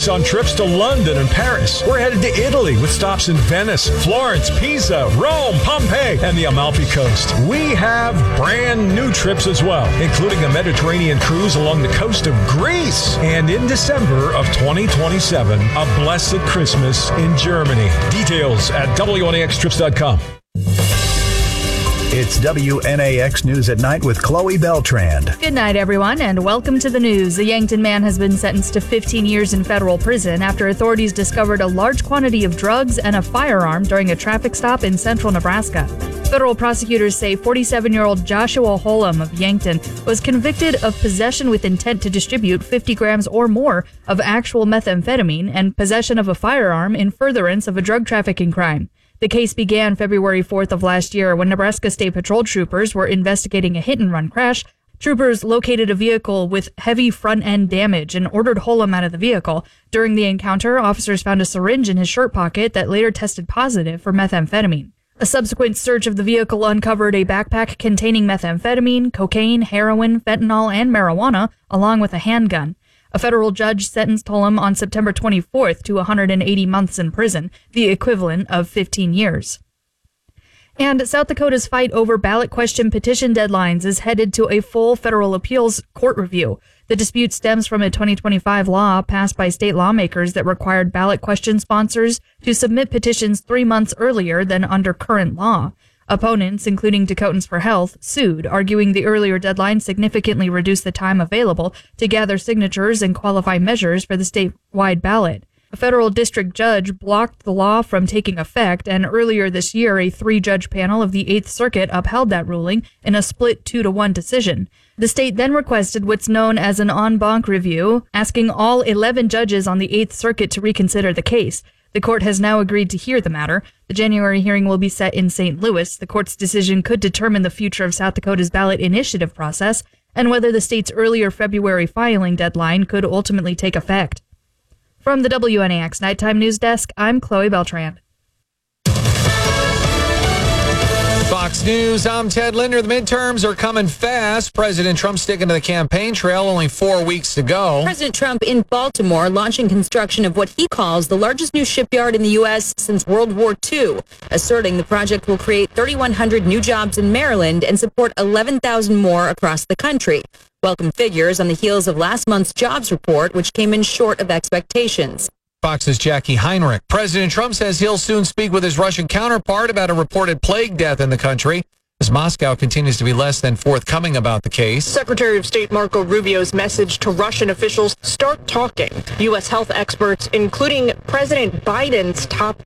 focus on trips to London and Paris. We're headed to Italy with stops in Venice, Florence, Pisa, Rome, Pompeii, and the Amalfi Coast. We have brand new trips as well, including a Mediterranean cruise along the coast of Greece. And in December of 2027, a blessed Christmas in Germany. Details at WNAXtrips.com. It's WNAX News at Night with Chloe Beltrand. Good night, everyone, and welcome to the news. A Yankton man has been sentenced to 15 years in federal prison after authorities discovered a large quantity of drugs and a firearm during a traffic stop in central Nebraska. Federal prosecutors say 47-year-old Joshua Holum of Yankton was convicted of possession with intent to distribute 50 grams or more of actual methamphetamine and possession of a firearm in furtherance of a drug trafficking crime. The case began February 4th of last year when Nebraska State Patrol troopers were investigating a hit-and-run crash. Troopers located a vehicle with heavy front-end damage and ordered Holum out of the vehicle. During the encounter, officers found a syringe in his shirt pocket that later tested positive for methamphetamine. A subsequent search of the vehicle uncovered a backpack containing methamphetamine, cocaine, heroin, fentanyl, and marijuana, along with a handgun. A federal judge sentenced Holum on September 24th to 180 months in prison, the equivalent of 15 years. And South Dakota's fight over ballot question petition deadlines is headed to a full federal appeals court review. The dispute stems from a 2025 law passed by state lawmakers that required ballot question sponsors to submit petitions 3 months earlier than under current law. Opponents, including Dakotans for Health, sued, arguing the earlier deadline significantly reduced the time available to gather signatures and qualify measures for the statewide ballot. A federal district judge blocked the law from taking effect, and earlier this year, a 3-judge panel of the 8th Circuit upheld that ruling in a split 2-1 decision. The state then requested what's known as an en banc review, asking all 11 judges on the 8th Circuit to reconsider the case. The court has now agreed to hear the matter. The January hearing will be set in St. Louis. The court's decision could determine the future of South Dakota's ballot initiative process and whether the state's earlier February filing deadline could ultimately take effect. From the WNAX Nighttime News Desk, I'm Chloe Beltrand. Fox News, I'm Ted Linder. The midterms are coming fast. President Trump sticking to the campaign trail, only 4 weeks to go. President Trump in Baltimore launching construction of what he calls the largest new shipyard in the U.S. since World War II, asserting the project will create 3,100 new jobs in Maryland and support 11,000 more across the country. Welcome figures on the heels of last month's jobs report, which came in short of expectations. Fox's Jackie Heinrich. President Trump says he'll soon speak with his Russian counterpart about a reported plague death in the country, as Moscow continues to be less than forthcoming about the case. Secretary of State Marco Rubio's message to Russian officials: start talking. U.S. health experts, including President Biden's top